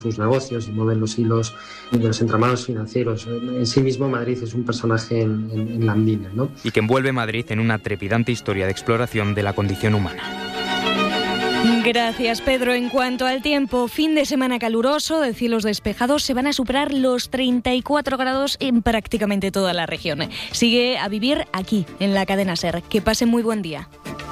sus negocios y mueven los hilos de los entramados financieros. En sí mismo Madrid es un personaje en la andina, ¿no? Y que envuelve Madrid en una trepidante historia de exploración de la condición humana. Gracias, Pedro. En cuanto al tiempo, fin de semana caluroso, de cielos despejados, se van a superar los 34 grados en prácticamente toda la región. Sigue a vivir aquí, en la cadena SER. Que pasen muy buen día.